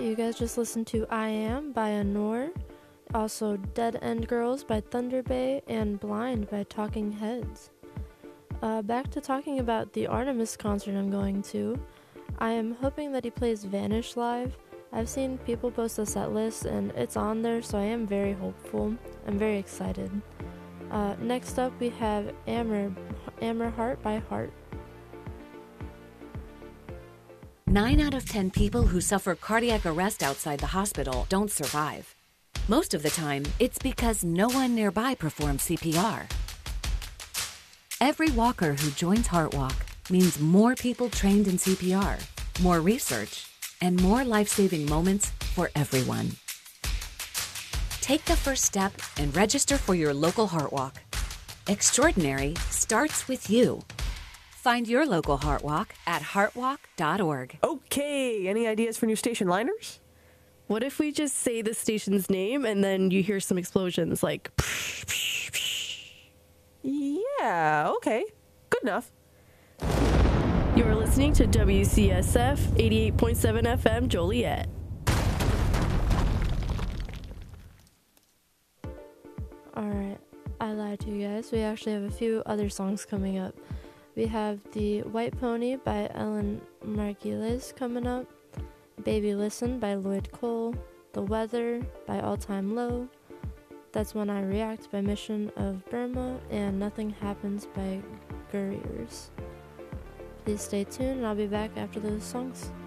you guys just listened to I Am by Anor, also Dead End Girls by Thunder Bay, and Blind by Talking Heads. Back to talking about the Artemis concert I'm going to. I am hoping that he plays Vanish live. I've seen people post a set list and it's on there, so I am very hopeful. I'm very excited. Next up we have Amber Heart by Heart. 9 out of 10 people who suffer cardiac arrest outside the hospital don't survive. Most of the time, it's because no one nearby performs CPR. Every walker who joins HeartWalk means more people trained in CPR, more research, and more life-saving moments for everyone. Take the first step and register for your local HeartWalk. Extraordinary starts with you. Find your local HeartWalk at heartwalk.org. Okay, any ideas for new station liners? What if we just say the station's name and then you hear some explosions like... Yeah, okay. Good enough. You're listening to WCSF 88.7 FM Joliet. Alright, I lied to you guys. We actually have a few other songs coming up. We have The White Pony by Ellen Margulies coming up, Baby Listen by Lloyd Cole, The Weather by All Time Low, That's When I React by Mission of Burma, and Nothing Happens by Gurriers. Please stay tuned and I'll be back after those songs.